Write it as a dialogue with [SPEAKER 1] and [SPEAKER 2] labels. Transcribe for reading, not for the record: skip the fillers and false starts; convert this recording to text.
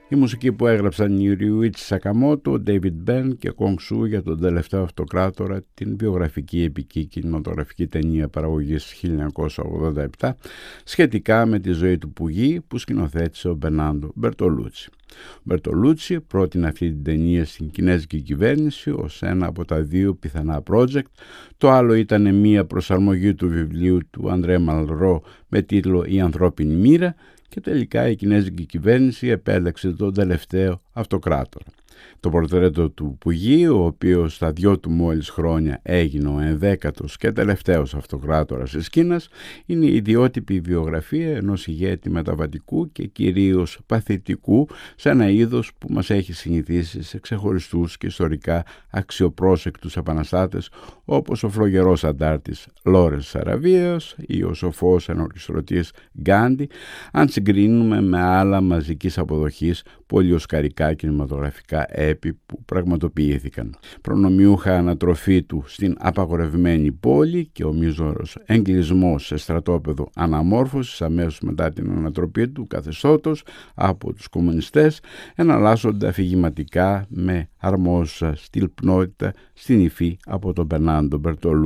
[SPEAKER 1] Η μουσική που έγραψαν οι Ryuichi Sakamoto, David Ben και Kong Su για τον τελευταίο αυτοκράτορα, την βιογραφική επική κινηματογραφική ταινία παραγωγής 1987 σχετικά με τη ζωή του Πουγί που σκηνοθέτησε ο Μπερνάντο Μπερτολούτσι. Ο Μπερτολούτσι πρότεινε αυτή την ταινία στην κινέζικη κυβέρνηση ως ένα από τα δύο πιθανά project. Το άλλο ήταν μια προσαρμογή του βιβλίου του Αντρέ Μαλρό με τίτλο «Η ανθρώπινη μοίρα» και τελικά η κινέζικη κυβέρνηση επέλεξε τον τελευταίο αυτοκράτορα. Το πορτρέτο του Πουγί, ο οποίος στα 2 του μόλις χρόνια έγινε ο 11ος και τελευταίος αυτοκράτορας της Κίνας, είναι η ιδιότυπη βιογραφία ενός ηγέτη μεταβατικού και κυρίως παθητικού σε ένα είδος που μας έχει συνηθίσει σε ξεχωριστούς και ιστορικά αξιοπρόσεκτους επαναστάτες όπως ο φλογερός αντάρτης Λόρενς Σαραβίας ή ο σοφός ενορχιστρωτής Γκάντι, αν συγκρίνουμε με άλλα μαζικής αποδοχής πολυοσκαρικά κινηματογραφικά έπι που πραγματοποιήθηκαν. Προνομιούχα ανατροφή του στην απαγορευμένη πόλη και ο μίζωρος εγκλισμός σε στρατόπεδο αναμόρφωσης αμέσως μετά την ανατροπή του καθεστώτος από τους κομμουνιστές εναλλάσσονται αφηγηματικά με αρμόζουσα στυλπνότητα στην υφή από τον Μπερνάντο Μπερτολούτσι.